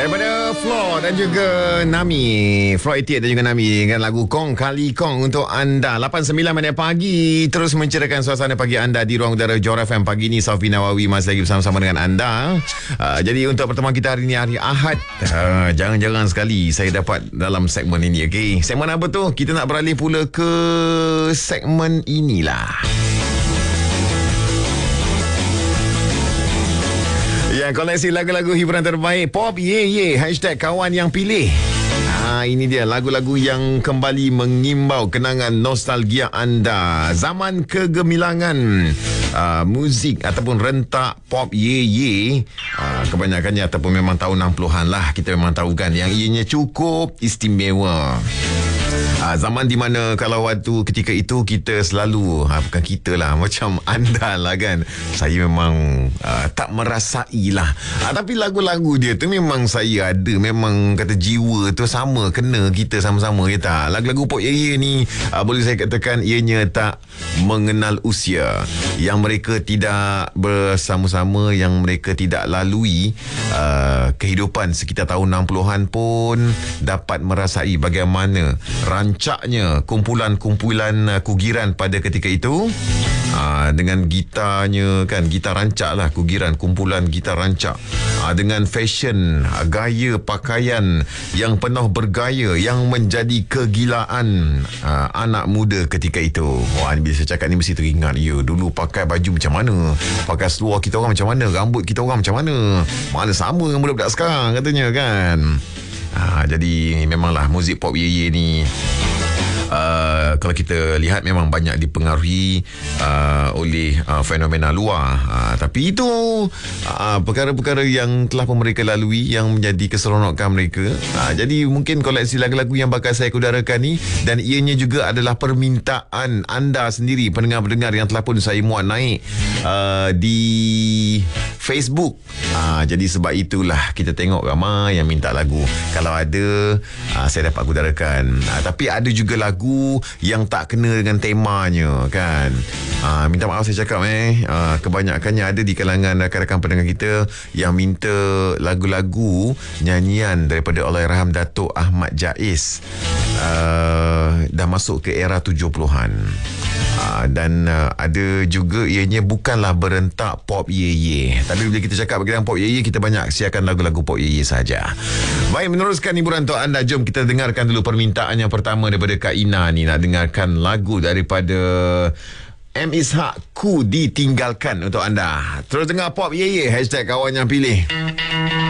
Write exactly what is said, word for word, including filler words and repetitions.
Daripada Floor dan juga Nami, Floor lapan puluh lapan dan juga Nami dengan lagu Kong Kali Kong untuk anda. Lapan sembilan minit pagi, terus menceriakan suasana pagi anda di ruang udara Johor F M. Pagi ni Safi Nawawi masih lagi bersama-sama dengan anda. uh, Jadi untuk pertemuan kita hari ni, hari Ahad, uh, Jangan-jangan sekali saya dapat dalam segmen ini. Okay, segmen apa tu? Kita nak beralih pula ke segmen inilah. Yang koleksi lagu-lagu hiburan terbaik Pop Ye Ye, hashtag kawan yang pilih. Ha, ini dia lagu-lagu yang kembali mengimbau kenangan nostalgia anda. Zaman kegemilangan uh, muzik ataupun rentak Pop Ye Ye, uh, kebanyakannya ataupun memang tahun enam puluhan lah. Kita memang tahu kan yang ianya cukup istimewa. Ha, zaman di mana kalau waktu ketika itu kita selalu, ha, bukan kita lah, macam anda lah kan, saya memang uh, tak merasai lah. Ha, tapi lagu-lagu dia tu memang saya ada, memang kata jiwa tu sama, kena kita sama-sama, ya tak? Lagu-lagu Pop Ye Ye ni, uh, boleh saya katakan ianya tak mengenal usia. Yang mereka tidak bersama-sama, yang mereka tidak lalui uh, kehidupan sekitar tahun enam puluhan pun dapat merasai bagaimana rancaknya kumpulan-kumpulan uh, kugiran pada ketika itu, uh, dengan gitarnya kan, gitar rancak lah, kugiran, kumpulan gitar rancak, uh, dengan fashion, uh, gaya pakaian yang penuh bergaya yang menjadi kegilaan uh, anak muda ketika itu. Wah, bila saya cakap ni mesti teringat, ya, dulu pakai baju macam mana, pakai seluar kita orang macam mana, rambut kita orang macam mana, mana sama dengan budak-budak sekarang katanya kan. Ha, jadi memanglah muzik Pop Ye Ye ni, Uh, kalau kita lihat memang banyak dipengaruhi uh, oleh uh, fenomena luar, uh, tapi itu uh, perkara-perkara yang telah pun mereka lalui yang menjadi keseronokan mereka. uh, Jadi mungkin koleksi lagu-lagu yang bakal saya kudarakan ni, dan ianya juga adalah permintaan anda sendiri, pendengar-pendengar yang telah pun saya muat naik uh, di Facebook. uh, Jadi sebab itulah kita tengok ramai yang minta lagu. Kalau ada, uh, saya dapat kudarakan. uh, Tapi ada juga lagu yang tak kena dengan temanya kan. Ha, minta maaf saya cakap eh ha, kebanyakannya ada di kalangan rakan-rakan pendengar kita yang minta lagu-lagu nyanyian daripada Allahyarham Datuk Ahmad Jais, uh, dah masuk ke era tujuh puluhan. Uh, dan uh, ada juga ianya bukanlah berentak Pop Ye Ye. Tapi bila kita cakap berkenaan Pop Ye Ye, kita banyak siarkan lagu-lagu Pop Ye Ye saja. Baik, meneruskan hiburan untuk anda, jom kita dengarkan dulu permintaan yang pertama daripada Kak Ina ni. Nak dengarkan lagu daripada M. Ishak, Ku Ditinggalkan untuk anda. Terus dengar Pop Ye Ye, hashtag kawan yang pilih.